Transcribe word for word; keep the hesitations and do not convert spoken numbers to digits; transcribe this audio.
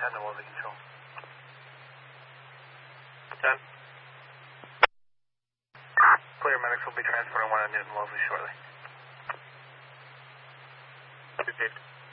ten to Wellesley Control. ten. Clear, medics will be transporting one on Newton Wellesley shortly. Received.